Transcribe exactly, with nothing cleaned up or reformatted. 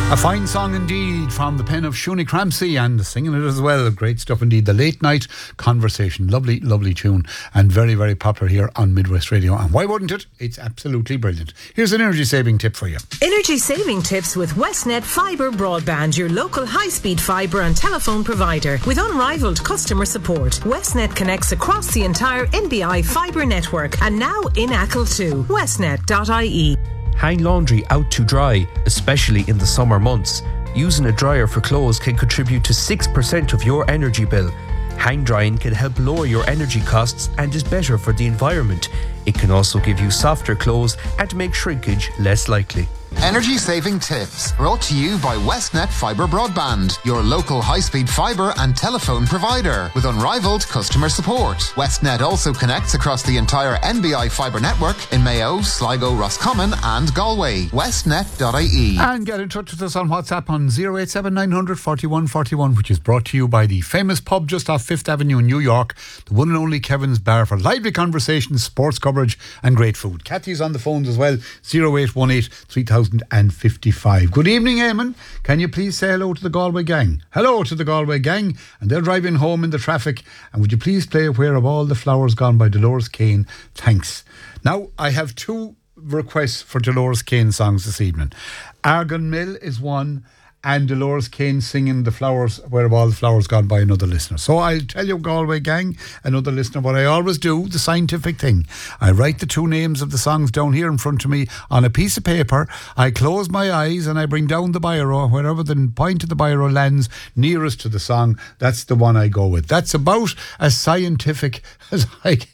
A fine song indeed from the pen of Shuni Cramsey, and singing it as well. Great stuff indeed. The Late Night Conversation. Lovely, lovely tune, and very, very popular here on Midwest Radio. And why wouldn't it? It's absolutely brilliant. Here's an energy saving tip for you. Energy saving tips with Westnet Fibre Broadband, your local high-speed fibre and telephone provider. With unrivaled customer support, Westnet connects across the entire N B I fibre network, and now in Achill too. westnet dot I E. Hang laundry out to dry, especially in the summer months. Using a dryer for clothes can contribute to six percent of your energy bill. Hang drying can help lower your energy costs and is better for the environment. It can also give you softer clothes and make shrinkage less likely. Energy saving tips brought to you by Westnet Fibre Broadband, your local high-speed fibre and telephone provider with unrivaled customer support. Westnet also connects across the entire N B I fibre network in Mayo, Sligo, Roscommon and Galway. westnet dot I E. And get in touch with us on WhatsApp on oh eight seven nine hundred forty-one forty-one, which is brought to you by the famous pub just off Fifth Avenue in New York, the one and only Kevin's Bar, for lively conversations, sports coverage and great food. Kathy's on the phones as well, oh eight one eight three thousand fifty-five. Good evening, Eamon. Can you please say hello to the Galway gang? Hello to the Galway gang, and they're driving home in the traffic. And would you please play Where Have All the Flowers Gone by Dolores Kane? Thanks. Now, I have two requests for Dolores Kane songs this evening. Argon Mill is one, and Dolores Kane singing The Flowers, Where Have All the Flowers Gone by another listener. So I'll tell you, Galway gang, another listener, what I always do, the scientific thing. I write the two names of the songs down here in front of me on a piece of paper. I close my eyes and I bring down the biro. Wherever the point of the biro lands nearest to the song, that's the one I go with. That's about as scientific as I